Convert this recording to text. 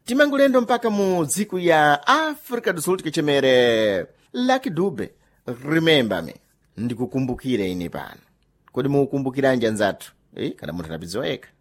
timangulendo mpaka mu dziko ya Africa do Sul tikichemere Lucky Dube remember me ndikukumbukire ine pano kodi mukumbukiranje anzathu kana munthu anapidziweka